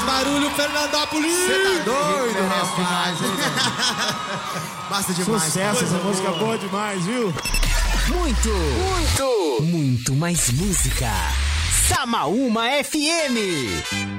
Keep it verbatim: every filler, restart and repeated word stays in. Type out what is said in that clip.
barulho, Fernandópolis! Você tá doido, rapaz? Basta demais. Sucesso, essa música boa. boa demais, viu? Muito, muito, muito mais música. Samaúma F M.